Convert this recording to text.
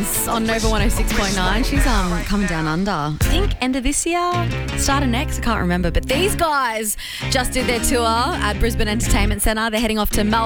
Williams on Nova 106.9. She's coming down under. I think end of this year, start of next, I can't remember. But these guys just did their tour at Brisbane Entertainment Centre. They're heading off to Melbourne.